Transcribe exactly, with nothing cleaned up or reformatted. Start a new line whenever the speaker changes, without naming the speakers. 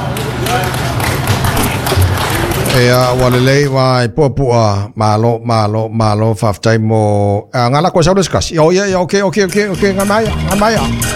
Ea walelei wa po po malo malo malo faftai mo ngala ko sa discuss. Yo ya okay okay okay okay ngamaya ngamaya.